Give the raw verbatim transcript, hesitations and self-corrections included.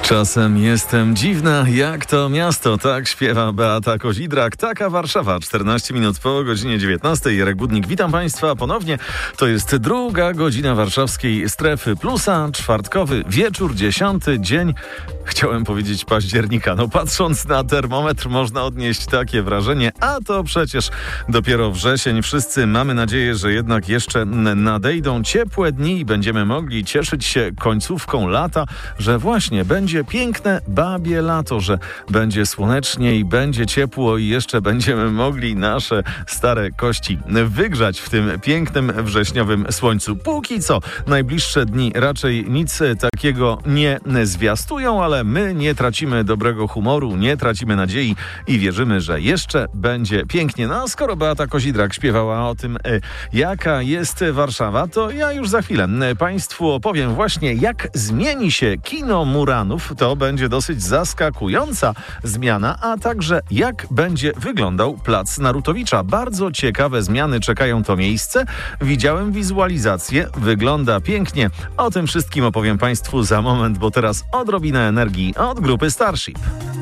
Czasem jestem dziwna, jak to miasto. Tak śpiewa Beata Kozidrak. Taka Warszawa. czternaście minut po godzinie dziewiętnastej. Jarek Budnik, witam Państwa ponownie. To jest druga godzina warszawskiej Strefy Plusa. Czwartkowy wieczór, dziesiąty dzień. Chciałem powiedzieć października. No patrząc na termometr można odnieść takie wrażenie, a to przecież dopiero wrzesień. Wszyscy mamy nadzieję, że jednak jeszcze nadejdą ciepłe dni i będziemy mogli cieszyć się końcówką lata, że właśnie będzie piękne babie lato, że będzie słonecznie i będzie ciepło i jeszcze będziemy mogli nasze stare kości wygrzać w tym pięknym wrześniowym słońcu. Póki co najbliższe dni raczej nic takiego nie zwiastują, ale my nie tracimy dobrego humoru, nie tracimy nadziei i wierzymy, że jeszcze będzie pięknie. No a skoro Beata Kozidrak śpiewała o tym, jaka jest Warszawa, to ja już za chwilę Państwu opowiem właśnie, jak zmieni się kino Muranów. To będzie dosyć zaskakująca zmiana, a także jak będzie wyglądał plac Narutowicza. Bardzo ciekawe zmiany czekają to miejsce. Widziałem wizualizację, wygląda pięknie. O tym wszystkim opowiem Państwu za moment, bo teraz odrobinę energii od grupy Starship.